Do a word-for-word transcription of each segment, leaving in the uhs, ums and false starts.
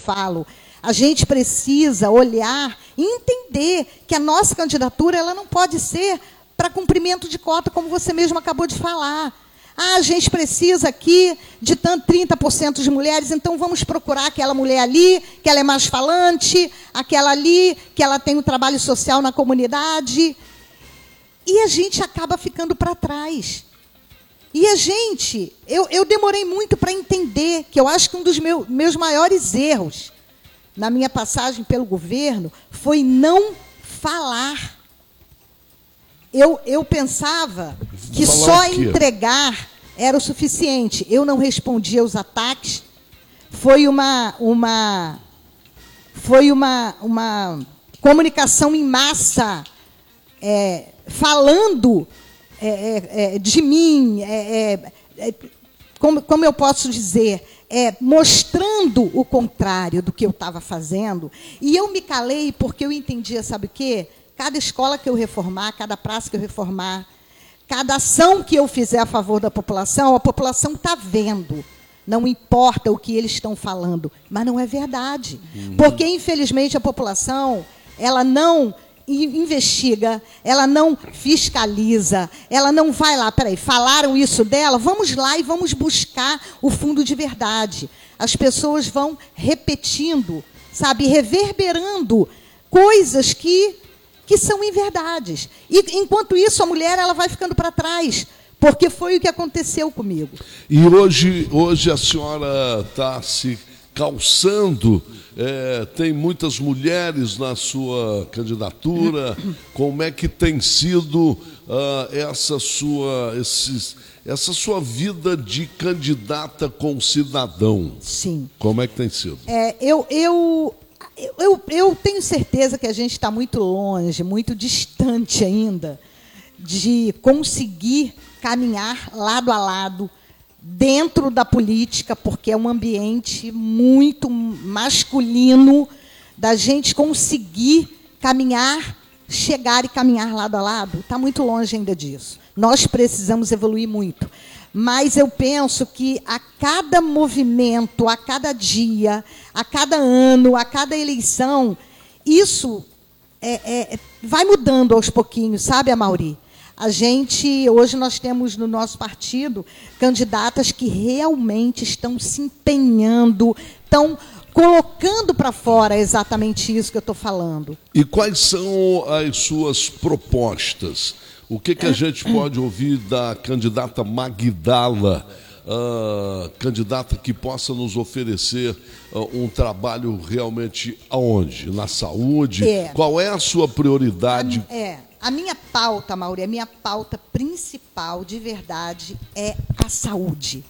falo. A gente precisa olhar e entender que a nossa candidatura ela não pode ser para cumprimento de cota, como você mesmo acabou de falar. Ah, a gente precisa aqui de tanto trinta por cento de mulheres, então vamos procurar aquela mulher ali, que ela é mais falante, aquela ali, que ela tem um trabalho social na comunidade. E a gente acaba ficando para trás. E a gente, eu, eu demorei muito para entender, que eu acho que um dos meu, meus maiores erros na minha passagem pelo governo foi não falar. Eu, eu pensava que só entregar era o suficiente. Eu não respondia aos ataques. Foi uma, uma, foi uma, uma comunicação em massa, é, falando é, é, de mim, é, é, como, como eu posso dizer, é, mostrando o contrário do que eu estava fazendo. E eu me calei porque eu entendia, sabe o quê? Cada escola que eu reformar, cada praça que eu reformar, cada ação que eu fizer a favor da população, a população está vendo. Não importa o que eles estão falando, mas não é verdade. Uhum. Porque, infelizmente, a população ela não investiga, ela não fiscaliza, ela não vai lá, peraí, falaram isso dela, vamos lá e vamos buscar o fundo de verdade. As pessoas vão repetindo, sabe, reverberando coisas que... que são inverdades. E, enquanto isso, a mulher ela vai ficando para trás, porque foi o que aconteceu comigo. E hoje, hoje a senhora está se calçando, é, tem muitas mulheres na sua candidatura. Como é que tem sido uh, essa, sua, esses, essa sua vida de candidata com cidadão? Sim. Como é que tem sido? É, eu... eu... Eu, eu tenho certeza que a gente está muito longe, muito distante ainda, de conseguir caminhar lado a lado dentro da política, porque é um ambiente muito masculino, da gente conseguir caminhar, chegar e caminhar lado a lado. Está muito longe ainda disso. Nós precisamos evoluir muito. Mas eu penso que a cada movimento, a cada dia, a cada ano, a cada eleição, isso é, é, vai mudando aos pouquinhos, sabe, Amaury? A gente, hoje nós temos no nosso partido candidatas que realmente estão se empenhando, estão colocando para fora exatamente isso que eu estou falando. E quais são as suas propostas? O que, que a gente pode ouvir da candidata Magdala, uh, candidata que possa nos oferecer uh, um trabalho realmente aonde? Na saúde? É. Qual é a sua prioridade? A, é, a minha pauta, Amaury, a minha pauta principal, de verdade, é a saúde.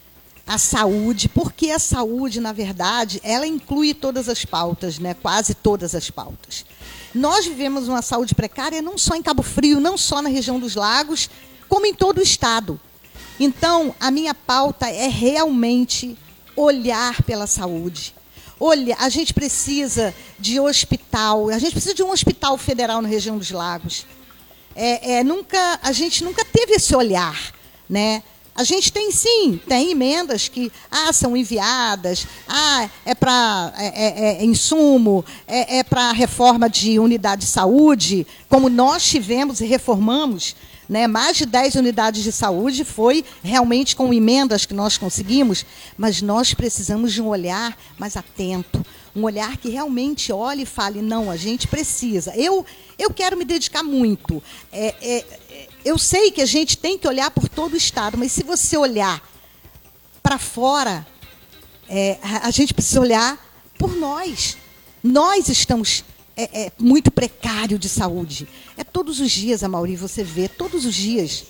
A saúde, porque a saúde, na verdade, ela inclui todas as pautas, né? Quase todas as pautas. Nós vivemos uma saúde precária não só em Cabo Frio, não só na região dos lagos, como em todo o estado. Então, a minha pauta é realmente olhar pela saúde. Olha, a gente precisa de hospital, a gente precisa de um hospital federal na região dos lagos. É, é, nunca, a gente nunca teve esse olhar, né? A gente tem, sim, tem emendas que ah, são enviadas, ah, é para é, é, é insumo, é, é para reforma de unidade de saúde, como nós tivemos e reformamos, né, mais de dez unidades de saúde, foi realmente com emendas que nós conseguimos, mas nós precisamos de um olhar mais atento, um olhar que realmente olhe e fale, não, a gente precisa. Eu, eu quero me dedicar muito. É, é, eu sei que a gente tem que olhar por todo o estado, mas se você olhar para fora, é, a gente precisa olhar por nós. Nós estamos é, é, muito precário de saúde. É todos os dias, Amaury, você vê, todos os dias.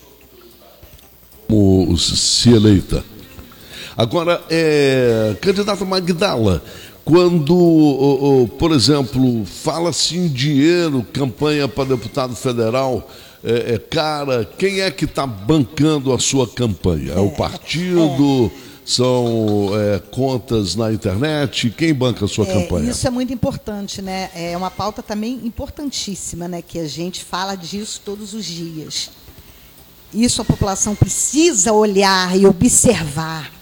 O, se eleita. Agora, é, candidata Magdala, quando, por exemplo, fala-se em dinheiro, campanha para deputado federal, é, é cara, quem é que está bancando a sua campanha? É o partido? É. São é, contas na internet? Quem banca a sua é, campanha? Isso é muito importante, né? É uma pauta também importantíssima, né? Que a gente fala disso todos os dias. Isso a população precisa olhar e observar.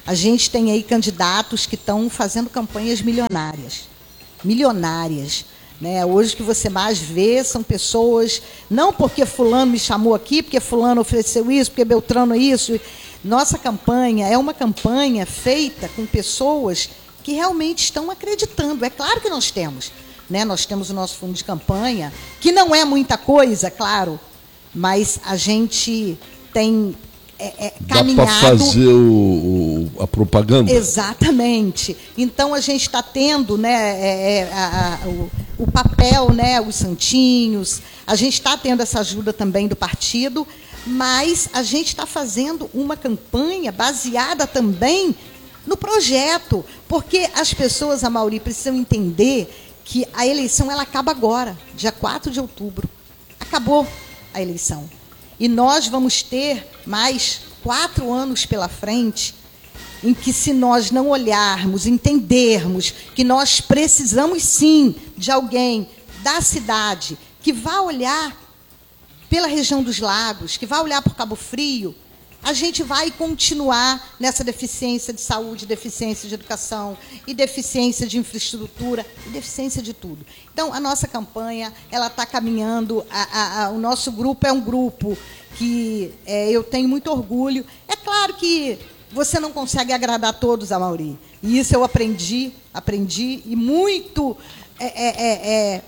A gente tem aí candidatos que estão fazendo campanhas milionárias. Milionárias. Né? Hoje o que você mais vê são pessoas, não porque fulano me chamou aqui, porque fulano ofereceu isso, porque Beltrano isso. Nossa campanha é uma campanha feita com pessoas que realmente estão acreditando. É claro que nós temos. Né? Nós temos o nosso fundo de campanha, que não é muita coisa, claro, mas a gente tem é, é, caminhado... Dá para fazer o, o, a propaganda? Exatamente. Então, a gente está tendo, né, é, é, a, a, o, o papel, né, os santinhos, a gente está tendo essa ajuda também do partido, mas a gente está fazendo uma campanha baseada também no projeto, porque as pessoas, Amaury, precisam entender que a eleição ela acaba agora, dia quatro de outubro. Acabou a eleição. E nós vamos ter mais quatro anos pela frente em que, se nós não olharmos, entendermos que nós precisamos, sim, de alguém da cidade que vá olhar pela região dos lagos, que vá olhar por Cabo Frio, a gente vai continuar nessa deficiência de saúde, deficiência de educação, e deficiência de infraestrutura, e deficiência de tudo. Então, a nossa campanha ela está caminhando, a, a, a, o nosso grupo é um grupo que é, eu tenho muito orgulho. É claro que você não consegue agradar todos, Amaury, e isso eu aprendi, aprendi, e muito, é, é, é, é,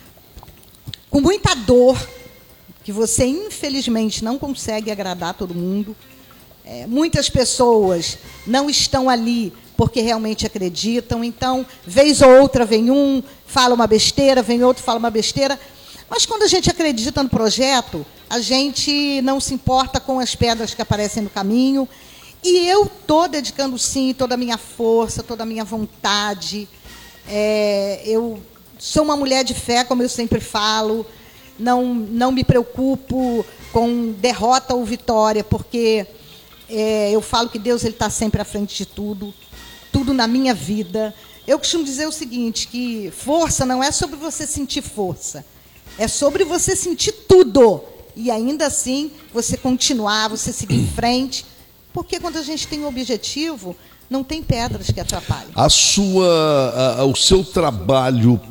com muita dor, que você, infelizmente, não consegue agradar todo mundo. É, muitas pessoas não estão ali porque realmente acreditam. Então, vez ou outra, vem um, fala uma besteira, vem outro, fala uma besteira. Mas, quando a gente acredita no projeto, a gente não se importa com as pedras que aparecem no caminho. E eu estou dedicando, sim, toda a minha força, toda a minha vontade. É, eu sou uma mulher de fé, como eu sempre falo. Não, não me preocupo com derrota ou vitória, porque é, eu falo que Deus está sempre à frente de tudo, tudo na minha vida. Eu costumo dizer o seguinte, que força não é sobre você sentir força, é sobre você sentir tudo, e ainda assim você continuar, você seguir em frente, porque quando a gente tem um objetivo, não tem pedras que atrapalhem. A sua, a, o seu trabalho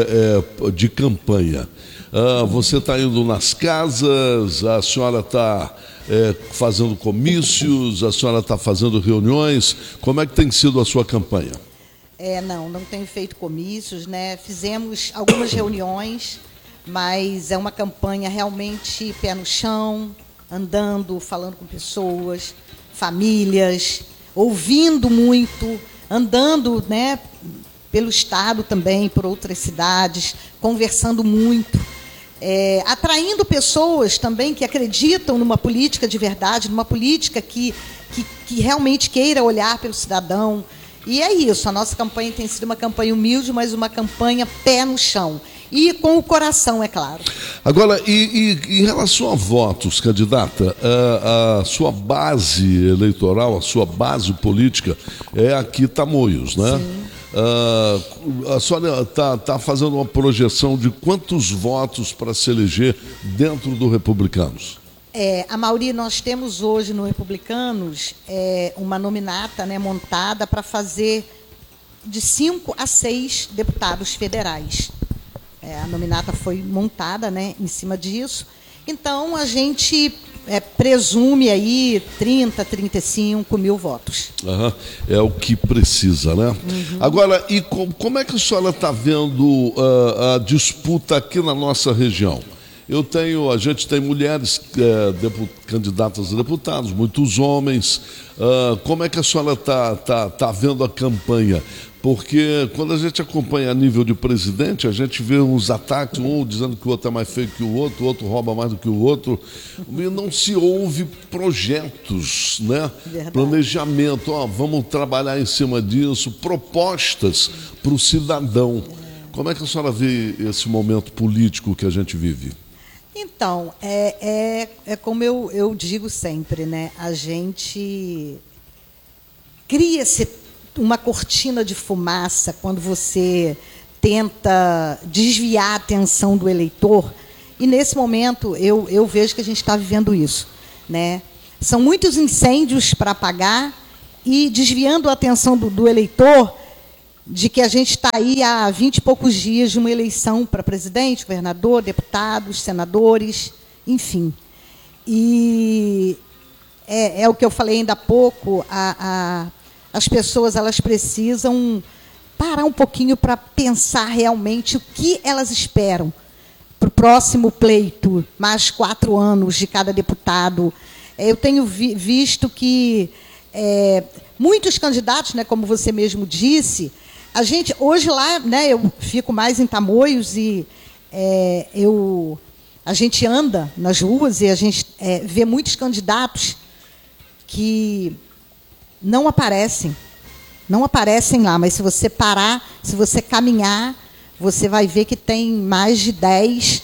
é, é, de campanha, Uh, você está indo nas casas, a senhora está é, fazendo comícios, a senhora está fazendo reuniões. Como é que tem sido a sua campanha? É, não, não tenho feito comícios, né? Fizemos algumas reuniões, mas é uma campanha realmente pé no chão, andando, falando com pessoas, famílias, ouvindo muito, andando, né, pelo estado também, por outras cidades, conversando muito. É, atraindo pessoas também que acreditam numa política de verdade, numa política que, que, que realmente queira olhar pelo cidadão. E é isso, a nossa campanha tem sido uma campanha humilde, mas uma campanha pé no chão. E com o coração, é claro. Agora, e, e em relação a votos, candidata, a, a sua base eleitoral, a sua base política é aqui Tamoios, né? Sim. Uh, a senhora está tá fazendo uma projeção de quantos votos para se eleger dentro do Republicanos? É, Amaury, nós temos hoje no Republicanos é, uma nominata, né, montada para fazer de cinco a seis deputados federais. É, a nominata foi montada, né, em cima disso. Então, a gente é, presume aí trinta, trinta e cinco mil votos. Uhum. É o que precisa, né? Uhum. Agora, e com, como é que a senhora está vendo uh, a disputa aqui na nossa região? Eu tenho, a gente tem mulheres é, depu, candidatas a deputados, muitos homens. Uh, como é que a senhora está tá, tá vendo a campanha? Porque quando a gente acompanha a nível de presidente, a gente vê uns ataques, um dizendo que o outro é mais feio que o outro, o outro rouba mais do que o outro, e não se ouve projetos, né? Verdade. Planejamento, ó, vamos trabalhar em cima disso, propostas para o cidadão. Como é que a senhora vê esse momento político que a gente vive? Então, é, é, é como eu, eu digo sempre, né? A gente cria-se uma cortina de fumaça quando você tenta desviar a atenção do eleitor, e nesse momento eu, eu vejo que a gente está vivendo isso, né? São muitos incêndios para apagar e desviando a atenção do, do eleitor de que a gente está aí há vinte e poucos dias de uma eleição para presidente, governador, deputados, senadores, enfim. E é, é o que eu falei ainda há pouco, a, a, as pessoas elas precisam parar um pouquinho para pensar realmente o que elas esperam para o próximo pleito, mais quatro anos de cada deputado. Eu tenho vi, visto que é, muitos candidatos, né, como você mesmo disse, a gente, hoje lá, né, eu fico mais em Tamoios e é, eu, a gente anda nas ruas e a gente é, vê muitos candidatos que não aparecem, não aparecem lá, mas se você parar, se você caminhar, você vai ver que tem mais de dez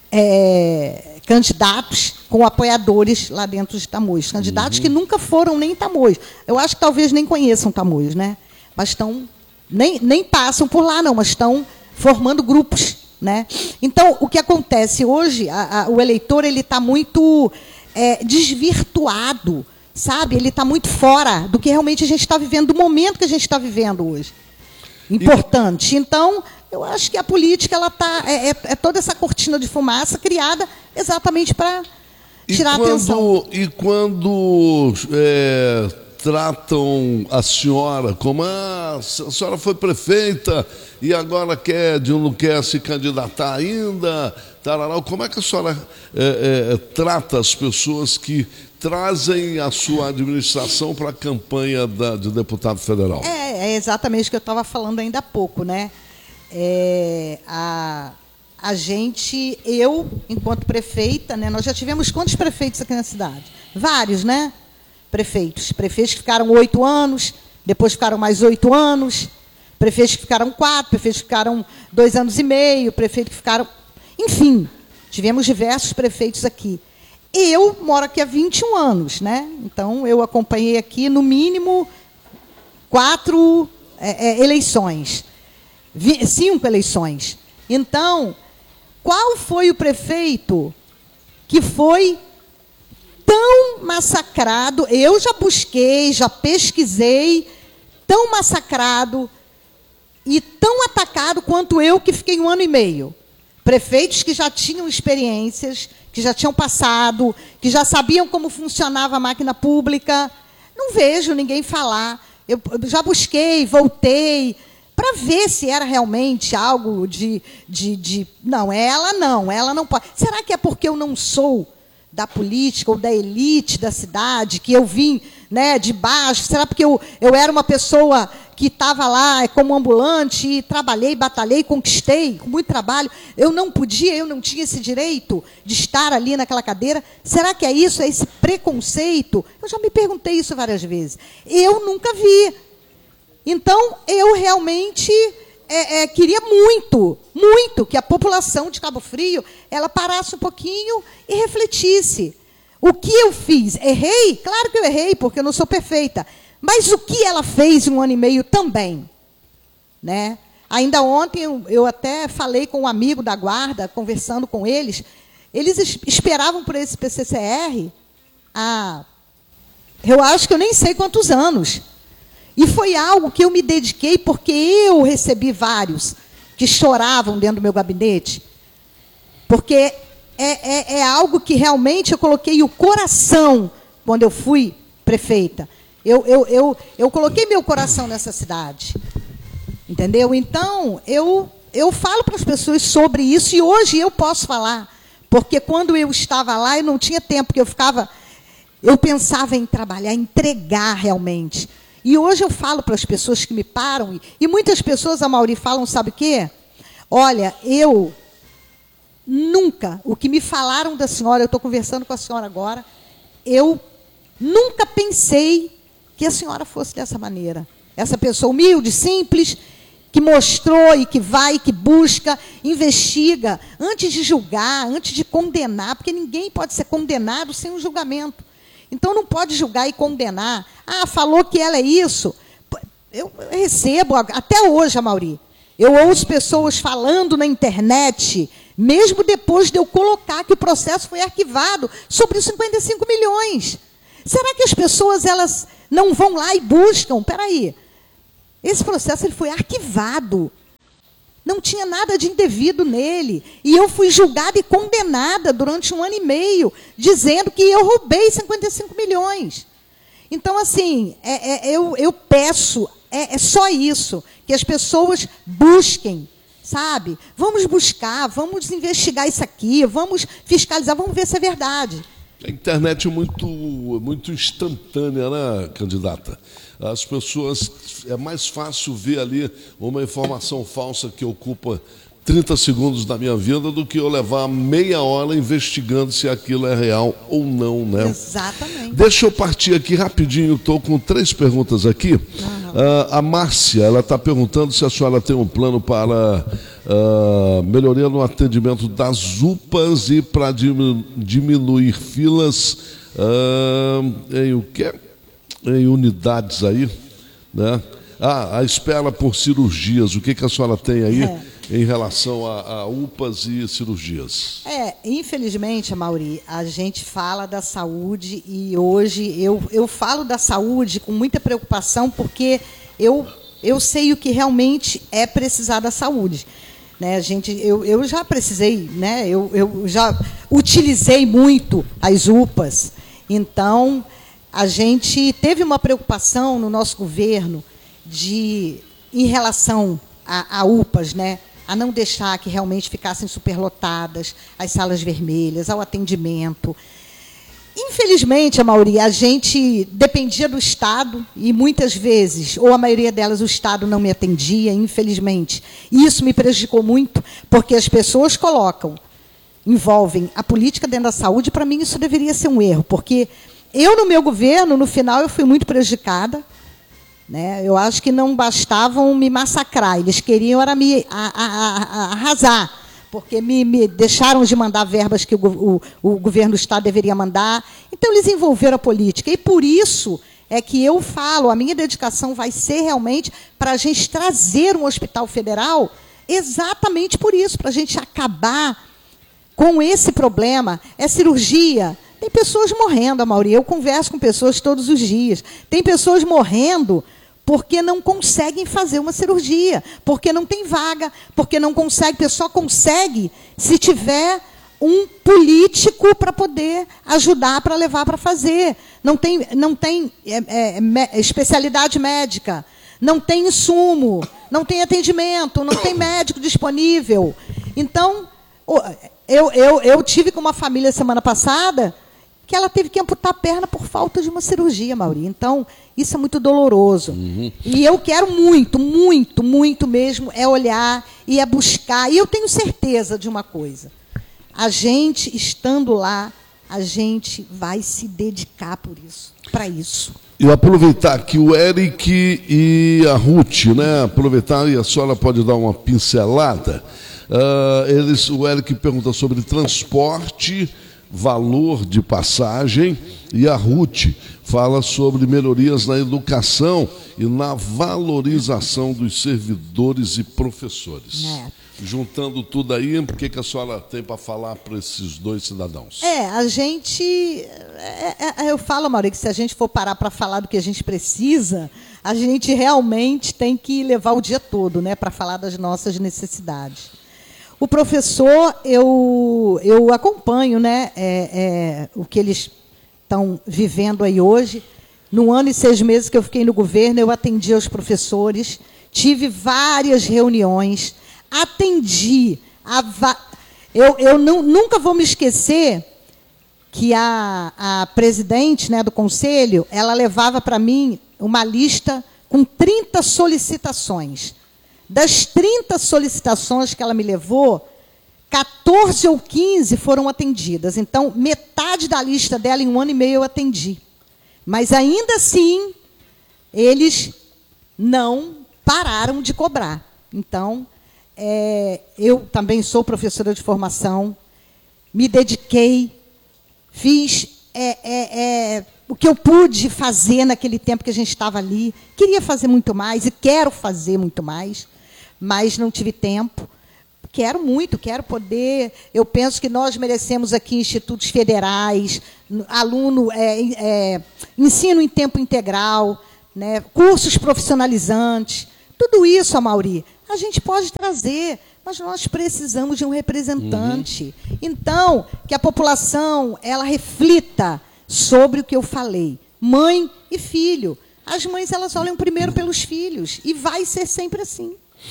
é, candidatos com apoiadores lá dentro de Tamoios. Candidatos uhum. que nunca foram nem em Tamoios. Eu acho que talvez nem conheçam Tamoios, né? Mas estão... Nem, nem passam por lá, não, mas estão formando grupos, né? Então, o que acontece hoje, a, a, o eleitor ele está muito é, desvirtuado, sabe? Ele está muito fora do que realmente a gente está vivendo, do momento que a gente está vivendo hoje. Importante. Então, eu acho que a política ela tá, é, é, é toda essa cortina de fumaça criada exatamente para tirar a atenção. E quando... É... tratam a senhora como ah, a senhora foi prefeita e agora quer, não quer se candidatar ainda, tarará. Como é que a senhora é, é, trata as pessoas que trazem a sua administração para a campanha da, de deputado federal? É, é exatamente o que eu estava falando ainda há pouco, né? É, a, a gente, eu, enquanto prefeita, né, nós já tivemos quantos prefeitos aqui na cidade? Vários, né? Prefeitos. Prefeitos que ficaram oito anos, depois ficaram mais oito anos, prefeitos que ficaram quatro, prefeitos que ficaram dois anos e meio, prefeitos que ficaram... Enfim, tivemos diversos prefeitos aqui. Eu moro aqui há vinte e um anos, né? Então, eu acompanhei aqui, no mínimo, quatro é, é, eleições, vi, cinco eleições. Então, qual foi o prefeito que foi tão massacrado? Eu já busquei, já pesquisei, tão massacrado e tão atacado quanto eu, que fiquei um ano e meio. Prefeitos que já tinham experiências, que já tinham passado, que já sabiam como funcionava a máquina pública. Não vejo ninguém falar. Eu já busquei, voltei, para ver se era realmente algo de, de, de... Não, ela não, ela não pode. Será que é porque eu não sou da política ou da elite da cidade, que eu vim, né, de baixo? Será porque eu, eu era uma pessoa que estava lá como ambulante e trabalhei, batalhei, conquistei, com muito trabalho? Eu não podia, eu não tinha esse direito de estar ali naquela cadeira? Será que é isso, é esse preconceito? Eu já me perguntei isso várias vezes. Eu nunca vi. Então, eu realmente... É, é, queria muito, muito que a população de Cabo Frio ela parasse um pouquinho e refletisse. O que eu fiz? Errei? Claro que eu errei, porque eu não sou perfeita. Mas o que ela fez em um ano e meio também? Né? Ainda ontem, eu, eu até falei com um amigo da guarda, conversando com eles, eles es- esperavam por esse P C C R há, eu acho que eu nem sei quantos anos. E foi algo que eu me dediquei, porque eu recebi vários que choravam dentro do meu gabinete. Porque é, é, é algo que realmente eu coloquei o coração quando eu fui prefeita. Eu, eu, eu, eu coloquei meu coração nessa cidade. Entendeu? Então, eu, eu falo para as pessoas sobre isso, e hoje eu posso falar. Porque quando eu estava lá, eu não tinha tempo, porque eu ficava... Eu pensava em trabalhar, entregar realmente. E hoje eu falo para as pessoas que me param, e, e muitas pessoas, a Mauri, falam, sabe o quê? Olha, eu nunca, o que me falaram da senhora, eu estou conversando com a senhora agora, eu nunca pensei que a senhora fosse dessa maneira. Essa pessoa humilde, simples, que mostrou e que vai, que busca, investiga, antes de julgar, antes de condenar, porque ninguém pode ser condenado sem um julgamento. Então, não pode julgar e condenar. Ah, falou que ela é isso. Eu recebo, até hoje, Mauri, eu ouço pessoas falando na internet, mesmo depois de eu colocar que o processo foi arquivado, sobre os cinquenta e cinco milhões. Será que as pessoas elas não vão lá e buscam? Espera aí, esse processo ele foi arquivado. Não tinha nada de indevido nele. E eu fui julgada e condenada durante um ano e meio, dizendo que eu roubei cinquenta e cinco milhões. Então, assim, é, é, eu, eu peço, é, é só isso, que as pessoas busquem, sabe? Vamos buscar, vamos investigar isso aqui, vamos fiscalizar, vamos ver se é verdade. A internet é muito, muito instantânea, né, candidata? As pessoas, é mais fácil ver ali uma informação falsa que ocupa trinta segundos da minha vida do que eu levar meia hora investigando se aquilo é real ou não, né? Exatamente. Deixa eu partir aqui rapidinho, estou com três perguntas aqui. Uhum. Uh, a Márcia, ela está perguntando se a senhora tem um plano para uh, melhoria no atendimento das U P As e para diminu diminuir filas uh, em o quê? Em unidades aí, né? Ah, a espera por cirurgias, o que, que a senhora tem aí é. em relação a, a U P As e cirurgias? É, infelizmente, Amaury, a gente fala da saúde e hoje eu, eu falo da saúde com muita preocupação porque eu, eu sei o que realmente é precisar da saúde. Né, a gente, eu, eu já precisei, né, eu, eu já utilizei muito as U P As, então a gente teve uma preocupação no nosso governo de, em relação a, a U P As, né, a não deixar que realmente ficassem superlotadas, as salas vermelhas, ao atendimento. Infelizmente, Amaury, a gente dependia do Estado e muitas vezes, ou a maioria delas, o Estado não me atendia, infelizmente. E isso me prejudicou muito, porque as pessoas colocam, envolvem a política dentro da saúde, e para mim isso deveria ser um erro, porque eu, no meu governo, no final, eu fui muito prejudicada. Né? Eu acho que não bastavam me massacrar, eles queriam era me a, a, a, arrasar, porque me, me deixaram de mandar verbas que o, o, o governo do Estado deveria mandar. Então, eles envolveram a política. E, por isso, é que eu falo, a minha dedicação vai ser realmente para a gente trazer um hospital federal, exatamente por isso, para a gente acabar com esse problema. É cirurgia. Tem pessoas morrendo, Amaury. Eu converso com pessoas todos os dias. Tem pessoas morrendo porque não conseguem fazer uma cirurgia, porque não tem vaga, porque não consegue, a pessoa consegue se tiver um político para poder ajudar, para levar para fazer. Não tem, não tem é, é, especialidade médica, não tem insumo, não tem atendimento, não tem médico disponível. Então, eu, eu, eu tive com uma família semana passada que ela teve que amputar a perna por falta de uma cirurgia, Amaury. Então, isso é muito doloroso. Uhum. E eu quero muito, muito, muito mesmo, é olhar e é buscar. E eu tenho certeza de uma coisa. A gente, estando lá, a gente vai se dedicar por isso, para isso. Eu aproveitar que o Eric e a Ruth, né? Aproveitar e a senhora pode dar uma pincelada. Uh, eles, o Eric pergunta sobre transporte, valor de passagem, e a Ruth fala sobre melhorias na educação e na valorização dos servidores e professores. É. Juntando tudo aí, o que, que a senhora tem para falar para esses dois cidadãos? É, a gente... É, é, eu falo, Maurício, que se a gente for parar para falar do que a gente precisa, a gente realmente tem que levar o dia todo, né, para falar das nossas necessidades. O professor, eu, eu acompanho, né, é, é, o que eles estão vivendo aí hoje. No ano e seis meses que eu fiquei no governo, eu atendi aos professores, tive várias reuniões, atendi. A va... Eu, eu não, nunca vou me esquecer que a, a presidente, né, do conselho, ela levava para mim uma lista com trinta solicitações. Das trinta solicitações que ela me levou, quatorze ou quinze foram atendidas. Então, metade da lista dela, em um ano e meio, eu atendi. Mas, ainda assim, eles não pararam de cobrar. Então, é, eu também sou professora de formação, me dediquei, fiz é, é, é, o que eu pude fazer naquele tempo que a gente estava ali. Queria fazer muito mais e quero fazer muito mais, mas não tive tempo. Quero muito, quero poder... Eu penso que nós merecemos aqui institutos federais, aluno, é, é, ensino em tempo integral, né, cursos profissionalizantes, tudo isso, Amaury, a gente pode trazer, mas nós precisamos de um representante. Uhum. Então, que a população ela reflita sobre o que eu falei. Mãe e filho. As mães elas olham primeiro pelos filhos, e vai ser sempre assim.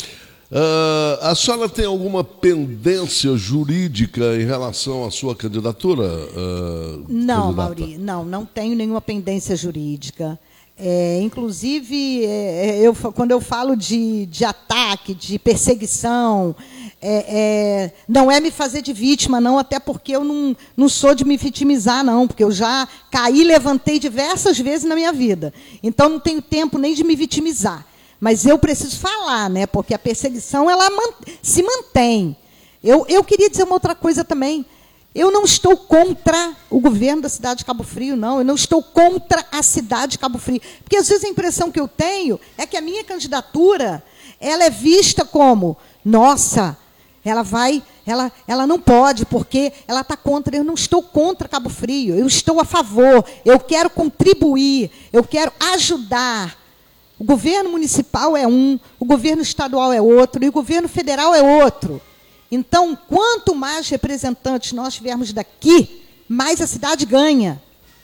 Uh, a senhora tem alguma pendência jurídica em relação à sua candidatura? Uh, não, Amaury, não, não tenho nenhuma pendência jurídica. É, inclusive, é, eu, quando eu falo de, de ataque, de perseguição, é, é, não é me fazer de vítima, não, até porque eu não, não sou de me vitimizar, não, porque eu já caí e levantei diversas vezes na minha vida. Então, não tenho tempo nem de me vitimizar. Mas eu preciso falar, né? Porque a perseguição ela se mantém. Eu, eu queria dizer uma outra coisa também. Eu não estou contra o governo da cidade de Cabo Frio, não. Eu não estou contra a cidade de Cabo Frio. Porque, às vezes, a impressão que eu tenho é que a minha candidatura ela é vista como, nossa, ela vai, ela, ela não pode, porque ela está contra. Eu não estou contra Cabo Frio. Eu estou a favor. Eu quero contribuir. Eu quero ajudar. O governo municipal é um, o governo estadual é outro, e o governo federal é outro. Então, quanto mais representantes nós tivermos daqui, mais a cidade ganha.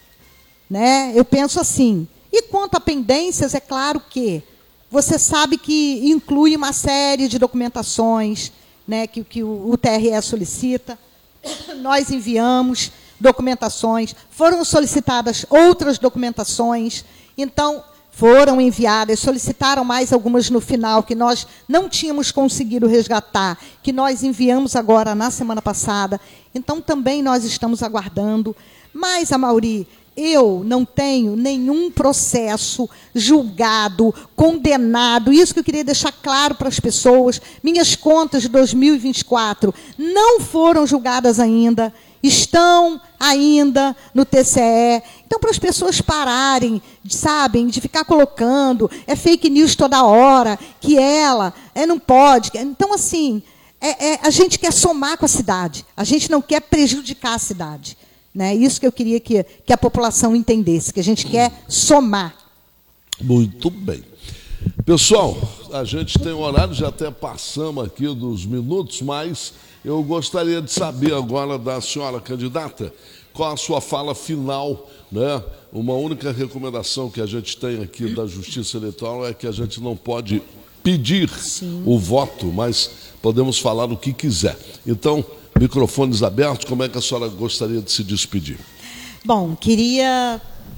Né? Eu penso assim. E quanto a pendências, é claro que você sabe que inclui uma série de documentações, né, que, que o, o T R E solicita. Nós enviamos documentações, foram solicitadas outras documentações. Então, foram enviadas, solicitaram mais algumas no final, que nós não tínhamos conseguido resgatar, que nós enviamos agora na semana passada. Então, também nós estamos aguardando. Mas, Amaury, eu não tenho nenhum processo julgado, condenado. Isso que eu queria deixar claro para as pessoas. Minhas contas de dois mil e vinte e quatro não foram julgadas ainda. Estão ainda no T C E. Então, para as pessoas pararem, sabem, de ficar colocando, é fake news toda hora, que ela é, não pode. Então, assim, é, é, a gente quer somar com a cidade. A gente não quer prejudicar a cidade. Né? Isso que eu queria que, que a população entendesse, que a gente quer somar. Muito bem. Pessoal, a gente tem um horário, já até passamos aqui dos minutos, mas eu gostaria de saber agora da senhora candidata, qual a sua fala final, né? Uma única recomendação que a gente tem aqui da Justiça Eleitoral é que a gente não pode pedir Sim. o voto, mas podemos falar o que quiser. Então, microfones abertos, como é que a senhora gostaria de se despedir? Bom, queria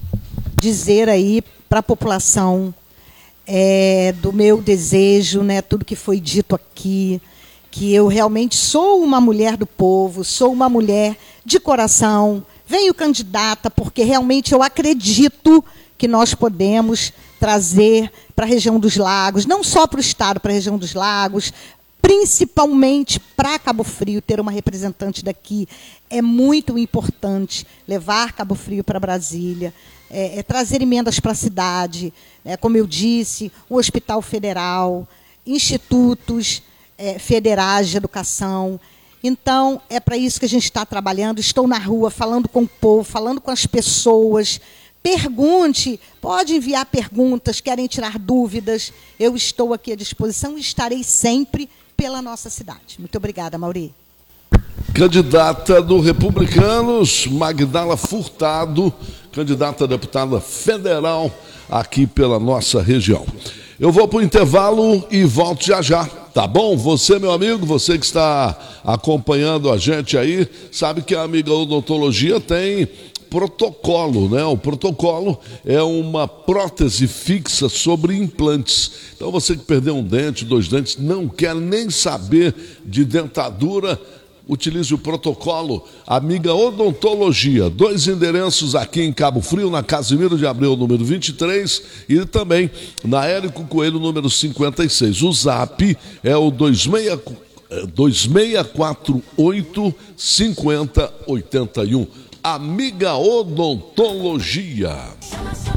dizer aí para a população é, do meu desejo, né, tudo que foi dito aqui, que eu realmente sou uma mulher do povo, sou uma mulher de coração, venho candidata porque realmente eu acredito que nós podemos trazer para a região dos lagos, não só para o estado, para a região dos lagos, principalmente para Cabo Frio, ter uma representante daqui é muito importante, levar Cabo Frio para Brasília, é, é trazer emendas para a cidade, é, como eu disse, o Hospital Federal, institutos é, federais de educação. Então, é para isso que a gente está trabalhando. Estou na rua, falando com o povo, falando com as pessoas. Pergunte, pode enviar perguntas, querem tirar dúvidas. Eu estou aqui à disposição e estarei sempre pela nossa cidade. Muito obrigada, Amaury. Candidata do Republicanos, Magdala Furtado, candidata a deputada federal aqui pela nossa região. Eu vou para o intervalo e volto já já, tá bom? Você, meu amigo, você que está acompanhando a gente aí, sabe que a Amiga Odontologia tem protocolo, né? O protocolo é uma prótese fixa sobre implantes. Então, você que perdeu um dente, dois dentes, não quer nem saber de dentadura, utilize o protocolo Amiga Odontologia. Dois endereços aqui em Cabo Frio, na Casimiro de Abreu, número vinte e três, e também na Érico Coelho, número cinquenta e seis. O zap é o dois seis quatro oito, cinco zero oito um. Amiga Odontologia.